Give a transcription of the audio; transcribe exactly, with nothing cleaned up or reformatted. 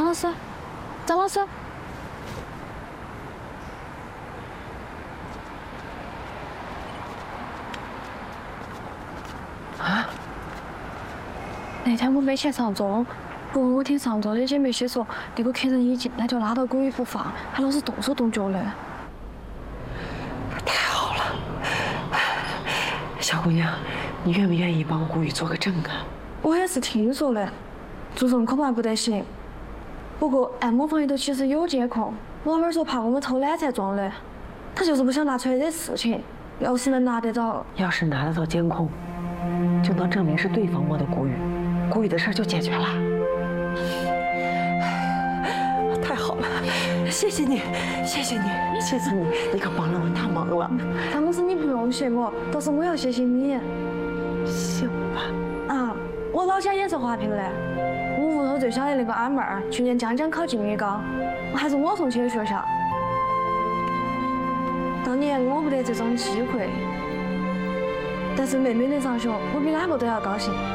老师，张老师。 啊？ 那天我没去上钟，不过我听上周的姐妹些说，那个客人一进来就拉到古雨不放，还老是动手动脚的。 太好了，小姑娘，你愿不愿意帮古雨做个证啊？ 我也是听说的，做证恐怕不得行。不过按摩房里头其实有监控，老板说怕我们偷懒才装的，他就是不想拿出来惹事情。要是能拿得到， 要是拿得到监控，就能证明是对方摸的古雨，古雨的事就解决了。太好了，谢谢你，谢谢你，谢谢你，你可帮了我大忙了。 张老师，你不用谢我，都是我要谢谢你。 谢我吧。 啊，我老家也是华坪的，我屋头最小的那个阿妹儿，去年将将考进米高，还是我送去的学校。当年我不得这种机会，但是妹妹能上学，我比哪个都要高兴。